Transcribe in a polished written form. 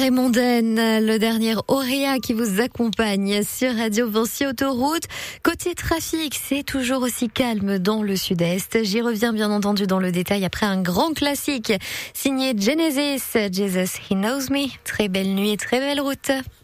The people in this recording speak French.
et mondaine, le dernier Auréa qui vous accompagne sur Radio Vancy Autoroute. Côté trafic, c'est toujours aussi calme dans le sud-est. J'y reviens bien entendu dans le détail après un grand classique signé Genesis, Jesus He Knows Me. Très belle nuit et très belle route.